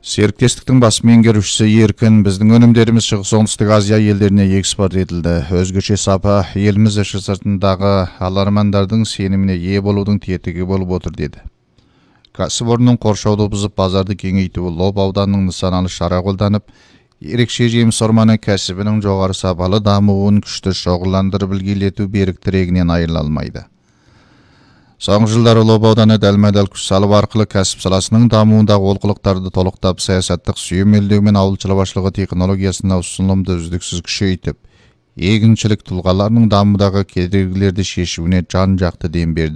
Серіктестіктің бас меңгерушісі Еркін, біздің өнімдеріміз Шығыс Оңтүстік Азия елдеріне экспорт етілді. Өзгеше сапа еліміз іші сыртындағы алармандардың сеніміне ие болудың тетігі болып отыр деді. Кәсіпорынның қоршауды бұзып базарды кеңейтуі Лоб ауданының нысаналы шара қолданып, ерекше жеміс орманы кәсібінің жоғары сапалы дамуын күшті шоғырландырып ілгерілету берік тірегінен айырыла алмайды. Соңғы жылдары Лоб ауданы дәлме-дәл күш салу арқылы кәсіп саласының дамуындағы олқылықтарды толықтап, саясаттық сүйемелдеу мен ауыл шаруашылығы технологиясына ұсынылымды үздіксіз күшейтіп, егіншілік тұлғаларының дамудағы кедергілерді шешуіне жан-жақты дем берді.